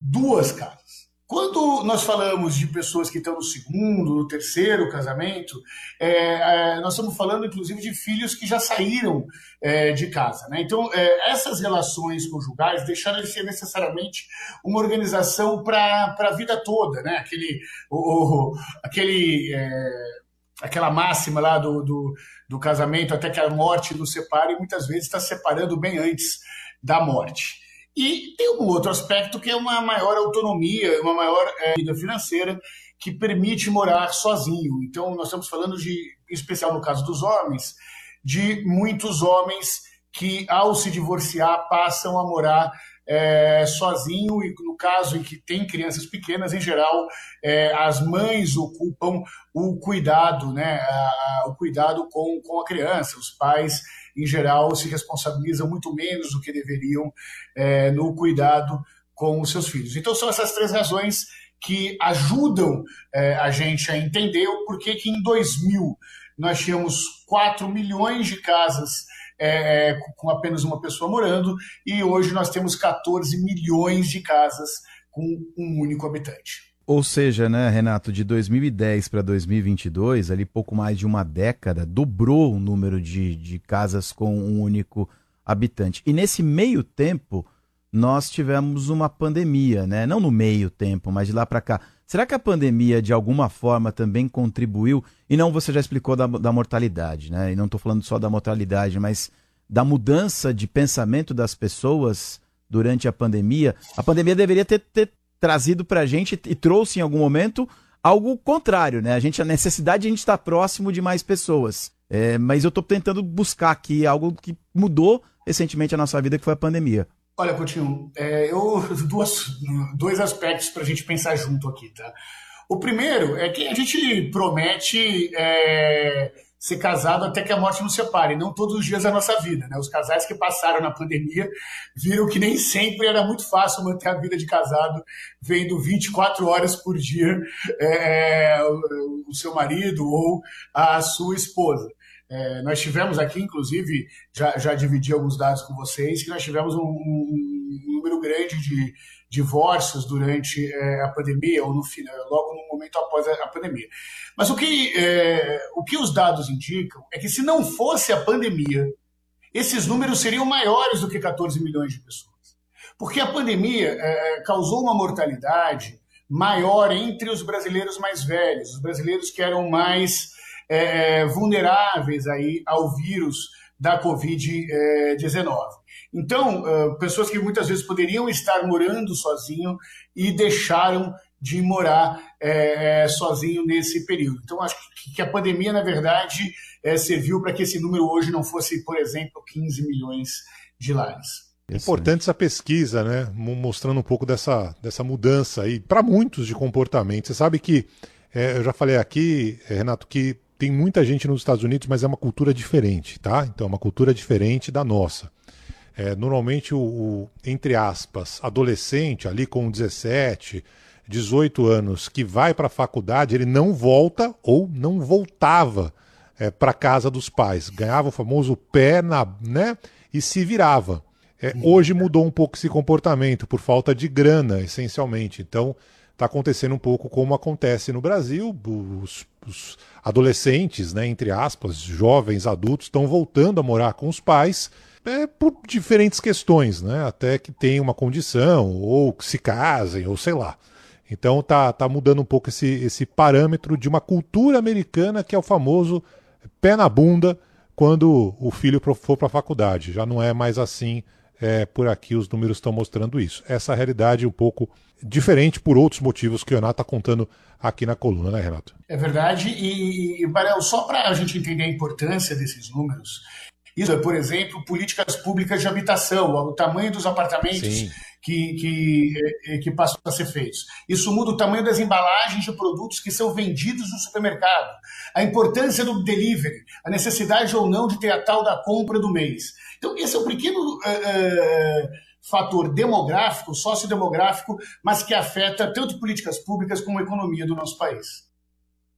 2 casas. Quando nós falamos de pessoas que estão no segundo, no terceiro casamento, nós estamos falando, inclusive, de filhos que já saíram de casa, né? Então, essas relações conjugais deixaram de ser necessariamente uma organização para a vida toda, né? Aquela máxima lá do casamento até que a morte nos separe, muitas vezes está separando bem antes da morte. E tem um outro aspecto que é uma maior autonomia, uma maior vida financeira que permite morar sozinho. Então, nós estamos falando em especial no caso dos homens, de muitos homens que, ao se divorciar, passam a morar sozinho, e no caso em que tem crianças pequenas, em geral, as mães ocupam o cuidado, né, o cuidado com a criança. Os pais, em geral, se responsabilizam muito menos do que deveriam no cuidado com os seus filhos. Então, são essas 3 razões que ajudam a gente a entender o porquê que em 2000 nós tínhamos 4 milhões de casas com apenas uma pessoa morando, e hoje nós temos 14 milhões de casas com um único habitante. Ou seja, né, Renato, de 2010 para 2022, ali pouco mais de uma década, dobrou o número de casas com um único habitante. E nesse meio tempo, nós tivemos uma pandemia, né? Não no meio tempo, mas de lá para cá. Será que a pandemia, de alguma forma, também contribuiu? E não, você já explicou da mortalidade, né? E não estou falando só da mortalidade, mas da mudança de pensamento das pessoas durante a pandemia. A pandemia deveria ter trazido para a gente e trouxe em algum momento algo contrário, né? A necessidade de a gente estar próximo de mais pessoas. Mas eu estou tentando buscar aqui algo que mudou recentemente a nossa vida, que foi a pandemia. Olha, Coutinho, dois aspectos para a gente pensar junto aqui, tá? O primeiro é que a gente promete ser casado até que a morte nos separe, não todos os dias da nossa vida, né? Os casais que passaram na pandemia viram que nem sempre era muito fácil manter a vida de casado, vendo 24 horas por dia o seu marido ou a sua esposa. Nós tivemos aqui, inclusive, já dividi alguns dados com vocês, que nós tivemos um número grande de divórcios durante a pandemia, ou logo no momento após a pandemia. Mas o que os dados indicam é que, se não fosse a pandemia, esses números seriam maiores do que 14 milhões de pessoas. Porque a pandemia causou uma mortalidade maior entre os brasileiros mais velhos, os brasileiros que eram mais vulneráveis aí ao vírus da Covid-19. Então, pessoas que muitas vezes poderiam estar morando sozinho e deixaram de morar sozinho nesse período. Então, acho que a pandemia, na verdade, serviu para que esse número hoje não fosse, por exemplo, 15 milhões de lares. Importante essa pesquisa, né? Mostrando um pouco dessa mudança aí, para muitos, de comportamento. Você sabe que, eu já falei aqui, Renato, que tem muita gente nos Estados Unidos, mas é uma cultura diferente, tá? Então é uma cultura diferente da nossa. Normalmente entre aspas, adolescente ali com 17, 18 anos que vai para a faculdade, ele não volta ou não voltava para casa dos pais. Ganhava o famoso pé né, e se virava. Hoje mudou um pouco esse comportamento, por falta de grana, essencialmente. Então está acontecendo um pouco como acontece no Brasil. Os adolescentes, né, entre aspas, jovens, adultos, estão voltando a morar com os pais por diferentes questões, né, até que tenham uma condição, ou que se casem, ou sei lá. Então tá mudando um pouco esse parâmetro de uma cultura americana, que é o famoso pé na bunda quando o filho for para a faculdade. Já não é mais assim. Por aqui os números estão mostrando isso. Essa realidade um pouco diferente por outros motivos que o Renato está contando aqui na coluna, né, Renato? É verdade. E Barel, só para a gente entender a importância desses números, isso é, por exemplo, políticas públicas de habitação, o tamanho dos apartamentos que passam a ser feitos. Isso muda o tamanho das embalagens de produtos que são vendidos no supermercado, a importância do delivery, a necessidade ou não de ter a tal da compra do mês. Então, esse é um pequeno fator demográfico, sociodemográfico, mas que afeta tanto políticas públicas como a economia do nosso país.